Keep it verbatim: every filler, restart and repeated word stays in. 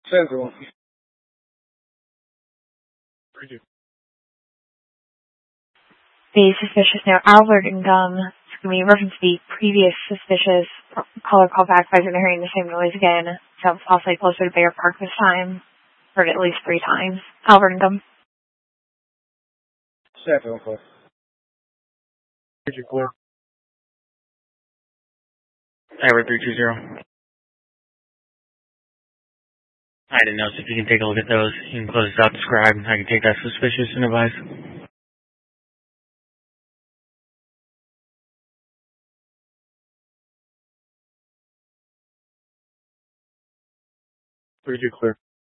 Central. The suspicious note, Albert and Gum. It's going to be in reference to the previous suspicious caller call back by hearing the same noise again. So possibly closer to Bear Park this time. Heard it at least three times. Albert and Gum. Central, clear. Bridget, clear. Albert three two zero. I didn't know, so if you can take a look at those, you can close this out, describe, I can take that suspicious and advise. Bridget, clear.